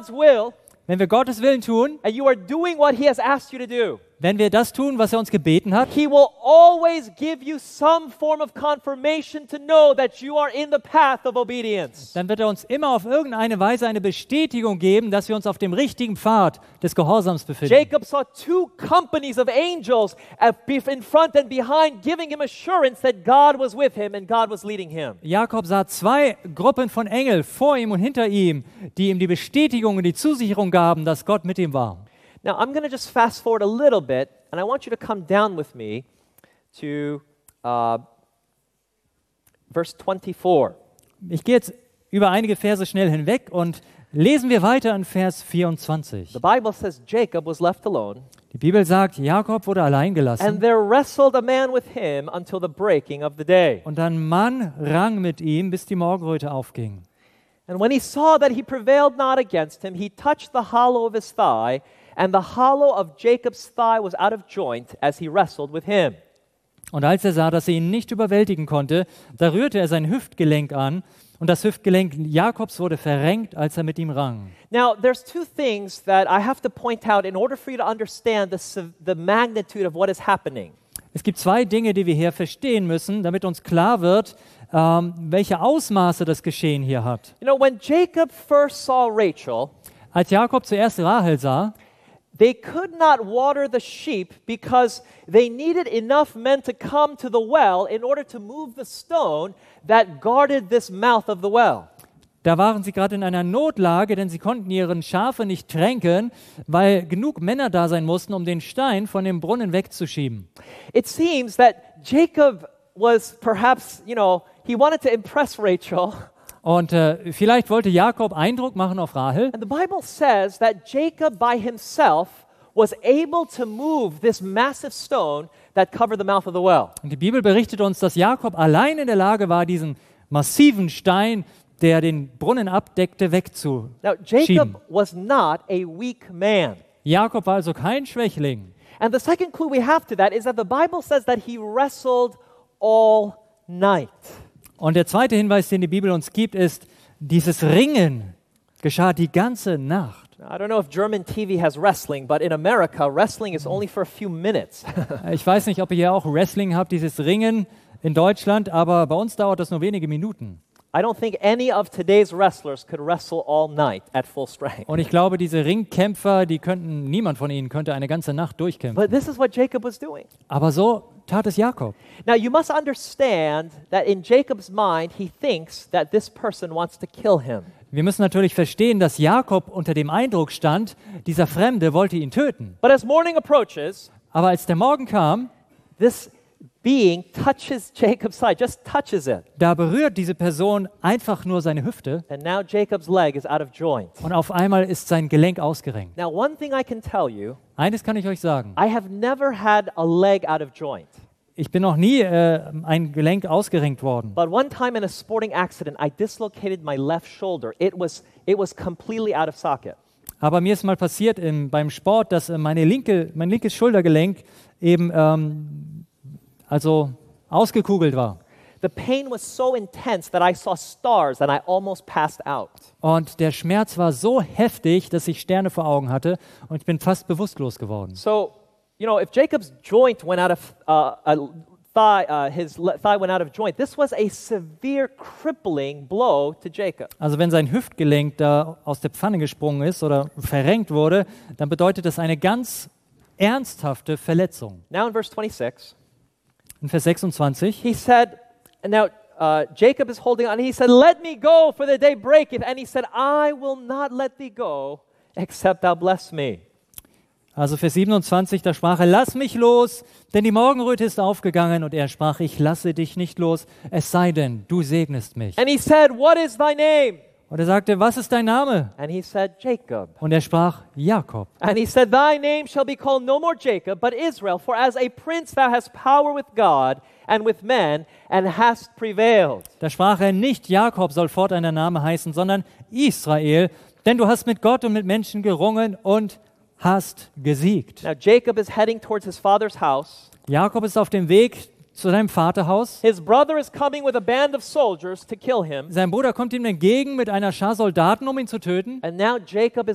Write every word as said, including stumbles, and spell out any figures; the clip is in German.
God's will, wenn wir Gottes Willen tun, and you are doing what He has asked you to do, wenn wir das tun, was er uns gebeten hat, He will always give you some form of confirmation to know that you are in the path of obedience. dann wird er uns immer auf irgendeine Weise eine Bestätigung geben, dass wir uns auf dem richtigen Pfad des Gehorsams befinden. Jacob saw two companies of angels at be- in front and behind, giving him assurance that God was with him and God was leading him. Jakob sah zwei Gruppen von Engeln vor ihm und hinter ihm, die ihm die Bestätigung und die Zusicherung gaben, dass Gott mit ihm war. Now, I'm going to just fast forward a little bit, and I want you to come down with me to uh, verse twenty-four. Ich gehe jetzt über einige Verse schnell hinweg und lesen wir weiter in Vers vierundzwanzig. The Bible says Jacob was left alone, Die Bibel sagt, Jakob wurde allein and gelassen there wrestled a man with him until the breaking of the day. und ein Mann rang mit ihm, bis die Morgenröte aufging. And when he saw that he prevailed not against him, he touched the hollow of his thigh, and the hollow of Jacob's thigh was out of joint as he wrestled with him. Und als er sah, dass er ihn nicht überwältigen konnte, da rührte er sein Hüftgelenk an, und das Hüftgelenk Jakobs wurde verrenkt, als er mit ihm rang. Now, there's two things that I have to point out in order for you to understand the, sev- the magnitude of what is happening. Es gibt zwei Dinge, die wir hier verstehen müssen, damit uns klar wird, ähm, welche Ausmaße das Geschehen hier hat. You know, when Jacob first saw Rachel, Als Jakob zuerst Rahel sah, they could not water the sheep because they needed enough men to come to the well in order to move the stone that guarded this mouth of the well. da waren sie gerade in einer Notlage, denn sie konnten ihren Schafe nicht tränken, weil genug Männer da sein mussten, um den Stein von dem Brunnen wegzuschieben. It seems that Jacob was perhaps, you know, he wanted to impress Rachel. Und äh, vielleicht wollte Jakob Eindruck machen auf Rahel. And the Bible says that Jacob by himself was able to move this massive stone that covered the mouth of the well. Und die Bibel berichtet uns, dass Jakob allein in der Lage war, diesen massiven Stein, der den Brunnen abdeckte, Now, wegzuschieben. Jacob was not a weak man. Jakob war also kein Schwächling. And the second clue we have to that is that the Bible says that he wrestled all night. Und der zweite Hinweis, den die Bibel uns gibt, ist, dieses Ringen geschah die ganze Nacht. Now, I don't know if German T V has wrestling, but in America, wrestling is only for a few minutes. Ich weiß nicht, ob ihr hier auch Wrestling habt, dieses Ringen in Deutschland, aber bei uns dauert das nur wenige Minuten. I don't think any of today's wrestlers could wrestle all night at full strength. Und ich glaube, diese Ringkämpfer, die könnten, niemand von ihnen könnte eine ganze Nacht durchkämpfen. But this is what Jacob was doing. Aber so tat es Jakob. Now, you must understand that in Jacob's mind, he thinks that this person wants to kill him. Wir müssen natürlich verstehen, dass Jakob unter dem Eindruck stand, dieser Fremde wollte ihn töten. But as morning approaches, Aber als der Morgen kam, this being touches Jacob's side, just touches it. da berührt diese Person einfach nur seine Hüfte And now Jacob's leg is out of joint. und auf einmal ist sein Gelenk ausgerenkt. Now, one thing I can tell you, Eines kann ich euch sagen, I have never had a leg out of joint. ich bin noch nie äh, ein Gelenk ausgerenkt worden. But one time in a sporting accident, I dislocated my left shoulder. It was, it was completely out of socket. Aber mir ist mal passiert im, beim Sport, dass äh, meine linke, mein linkes Schultergelenk eben ähm, also ausgekugelt war. The pain was so intense that I saw stars and I almost passed out. Und der Schmerz war so heftig, dass ich Sterne vor Augen hatte und ich bin fast bewusstlos geworden. So, you know, if Jacob's joint went out of, uh, a thigh, uh, his le- thigh went out of joint, this was a severe crippling blow to Jacob. Also wenn sein Hüftgelenk da aus der Pfanne gesprungen ist oder verrenkt wurde, dann bedeutet das eine ganz ernsthafte Verletzung. Now in verse twenty-six, In Vers sechsundzwanzig, he said, and now uh, Jacob is holding on. He said, "Let me go, for the day breaketh." And he said, "I will not let thee go, except thou bless me." also Vers siebenundzwanzig, da sprach er, lass mich los, denn die Morgenröte ist aufgegangen. Und er sprach, ich lasse dich nicht los, es sei denn, du segnest mich. And he said, "What is thy name?" Und er sagte, was ist dein Name? And he said, "Jacob." Und er sprach, Jakob. And he said, "Thy name shall be called no more Jacob, but Israel, for as a prince thou hast power with God and with men, and hast prevailed." Da sprach er, nicht Jakob soll fortan der Name heißen, sondern Israel, denn du hast mit Gott und mit Menschen gerungen und hast gesiegt. Now Jacob is heading towards his father's house. Jakob ist auf dem Weg zu seinem Vaterhaus. His brother is coming with a band of soldiers to kill him. Sein Bruder kommt ihm entgegen mit einer Schar Soldaten, um ihn zu töten. And now Jacob is